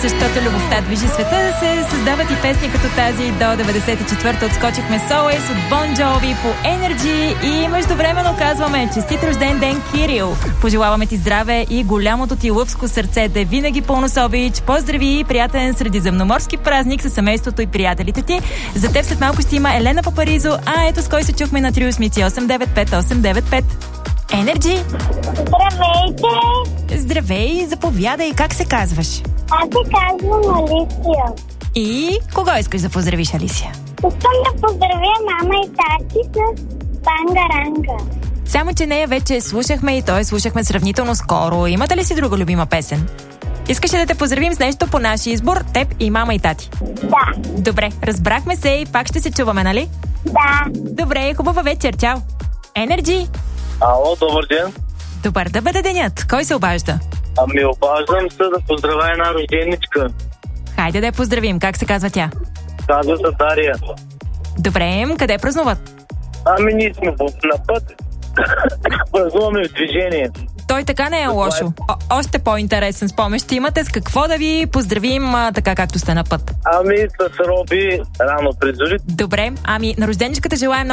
защото любовта движи света, се създават и песни като тази. До 94-та отскочихме Solace от Bon Jovi по Energy и междувременно казваме честит рожден ден, Кирил. Пожелаваме ти здраве и голямото ти лъвско сърце да е винаги пълно с обич. Поздрави и приятен средиземноморски празник със семейството и приятелите ти. За теб след малко ще има Елена Папаризо, а ето с кой се чухме на Трио Смици 895-895. Енерджи! Здравейте! Здравей, заповядай, как се казваш? Аз се казвам Алисия. И кого искаш да поздравиш, Алисия? Искам да поздравя мама и тати с Бангаранга. Само, че нея вече слушахме и той слушахме сравнително скоро. Имате ли си друга любима песен? Искаш ли да те поздравим с нещо по наш избор, теб и мама и тати? Да. Добре, разбрахме се и пак ще се чуваме, нали? Да. Добре, хубава вечер, чао! Енерджи! Ало, добър ден. Добър да бъде денят. Кой се обажда? Ами обаждам се да поздравя една рожденичка. Хайде да я поздравим. Как се казва тя? Казва се Дария. Добре, къде празнуват? Ами ние сме на път. Празнуваме в движение. Той така не е лошо. Още по-интересен спомен ще имате. С какво да ви поздравим така както сте на път? Ами с Роби рано пред зорите. Добре, ами на рожденичката желаем